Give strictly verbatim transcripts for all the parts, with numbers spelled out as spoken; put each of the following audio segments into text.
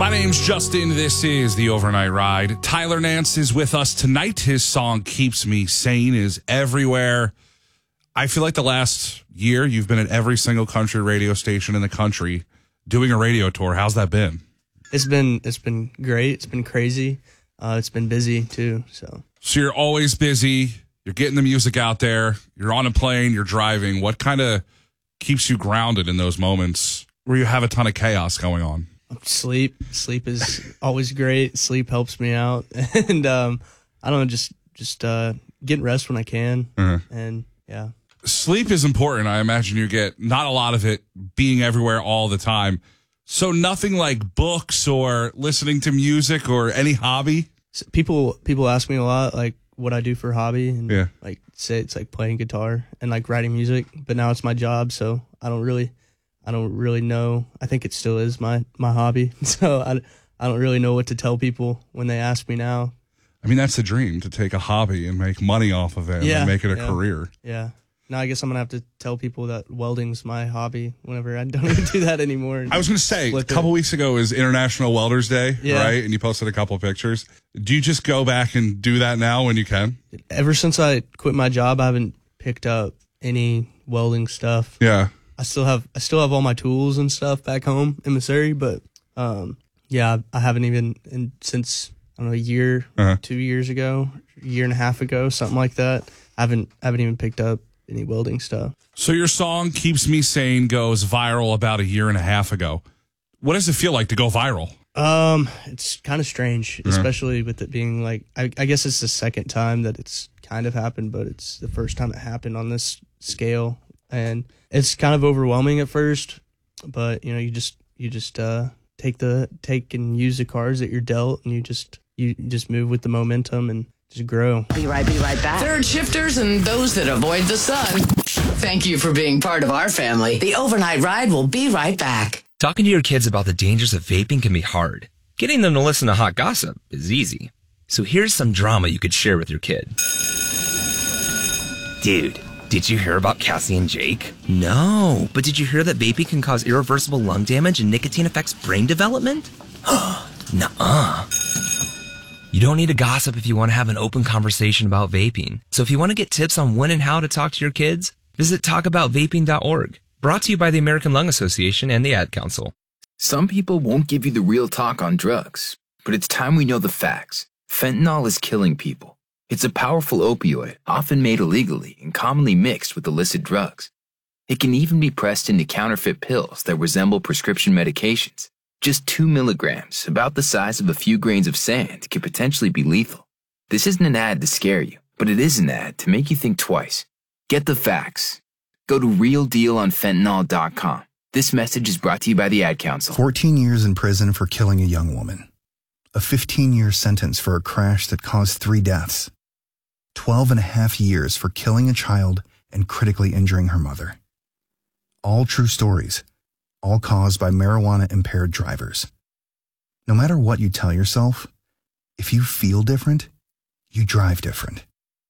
My name's Justin. This is The Overnight Ride. Tyler Nance is with us tonight. His song Keeps Me Sane is everywhere. I feel like the last year you've been at every single country radio station in the country doing a radio tour. How's that been? It's been it's been great. It's been crazy. Uh, it's been busy too. So So you're always busy. You're getting the music out there. You're on a plane. You're driving. What kind of keeps you grounded in those moments where you have a ton of chaos going on? Sleep. Sleep is always great. Sleep helps me out. And um, I don't know, just just uh, getting rest when I can. Mm-hmm. And yeah. Sleep is important. I imagine you get not a lot of it being everywhere all the time. So nothing like books or listening to music or any hobby? So people people ask me a lot, like, what I do for a hobby. And yeah. like say it's like playing guitar and like writing music. But now it's my job, so I don't really... I don't really know. I think it still is my, my hobby. So I, I don't really know what to tell people when they ask me now. I mean, that's the dream, to take a hobby and make money off of it and yeah, then make it a yeah, career. Yeah. Now I guess I'm going to have to tell people that welding's my hobby whenever I don't even do that anymore. I was going to say, a couple it. weeks ago is International Welders Day, yeah. right? And you posted a couple of pictures. Do you just go back and do that now when you can? Ever since I quit my job, I haven't picked up any welding stuff. Yeah. I still have I still have all my tools and stuff back home in Missouri, but um, yeah, I haven't even in, since I don't know a year, uh-huh. two years ago, a year and a half ago, something like that. I haven't I haven't even picked up any welding stuff. So your song "Keeps Me Sane" goes viral about a year and a half ago. What does it feel like to go viral? Um, it's kind of strange, uh-huh. especially with it being like I, I guess it's the second time that it's kind of happened, but it's the first time it happened on this scale. And it's kind of overwhelming at first, but you know, you just you just uh, take the take and use the cards that you're dealt, and you just you just move with the momentum and just grow. Be right, be right back. Third shifters and those that avoid the sun. Thank you for being part of our family. The Overnight Ride will be right back. Talking to your kids about the dangers of vaping can be hard. Getting them to listen to hot gossip is easy. So here's some drama you could share with your kid. Dude. Did you hear about Cassie and Jake? No, but did you hear that vaping can cause irreversible lung damage and nicotine affects brain development? Nuh-uh. You don't need to gossip if you want to have an open conversation about vaping. So if you want to get tips on when and how to talk to your kids, visit talk about vaping dot org. Brought to you by the American Lung Association and the Ad Council. Some people won't give you the real talk on drugs, but it's time we know the facts. Fentanyl is killing people. It's a powerful opioid, often made illegally and commonly mixed with illicit drugs. It can even be pressed into counterfeit pills that resemble prescription medications. Just two milligrams, about the size of a few grains of sand, can potentially be lethal. This isn't an ad to scare you, but it is an ad to make you think twice. Get the facts. Go to real deal on fentanyl dot com. This message is brought to you by the Ad Council. fourteen years in prison for killing a young woman. A fifteen-year sentence for a crash that caused three deaths. twelve and a half years for killing a child and critically injuring her mother. All true stories, all caused by marijuana-impaired drivers. No matter what you tell yourself, if you feel different, you drive different.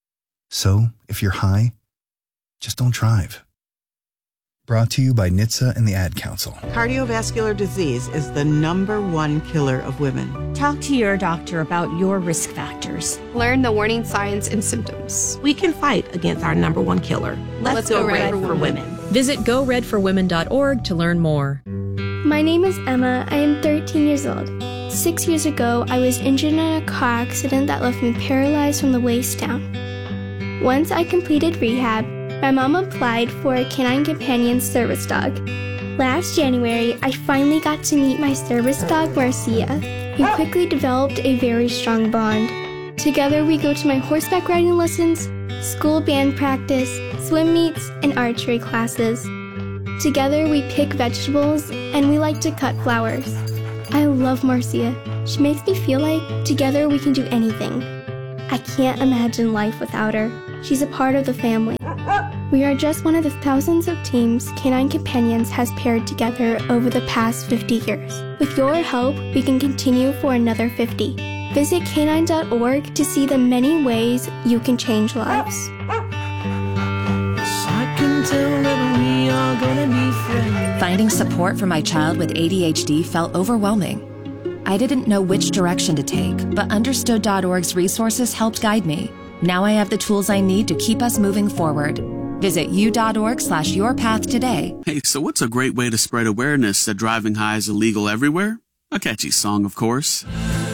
So, if you're high, just don't drive. Brought to you by N H T S A and the Ad Council. Cardiovascular disease is the number one killer of women. Talk to your doctor about your risk factors. Learn the warning signs and symptoms. We can fight against our number one killer. Let's, Let's go, go red, red for, for women. women. Visit go red for women dot org to learn more. My name is Emma. I am thirteen years old. Six years ago, I was injured in a car accident that left me paralyzed from the waist down. Once I completed rehab, my mom applied for a Canine Companion service dog. Last January, I finally got to meet my service dog, Marcia. We quickly developed a very strong bond. Together, we go to my horseback riding lessons, school band practice, swim meets, and archery classes. Together, we pick vegetables, and we like to cut flowers. I love Marcia. She makes me feel like together we can do anything. I can't imagine life without her. She's a part of the family. We are just one of the thousands of teams Canine Companions has paired together over the past fifty years. With your help, we can continue for another fifty. Visit canine dot org to see the many ways you can change lives. I can tell that we are gonna be friends. Finding support for my child with A D H D felt overwhelming. I didn't know which direction to take, but Understood dot org's resources helped guide me. Now I have the tools I need to keep us moving forward. Visit u.org slash your path today. Hey, so what's a great way to spread awareness that driving high is illegal everywhere? A catchy song, of course.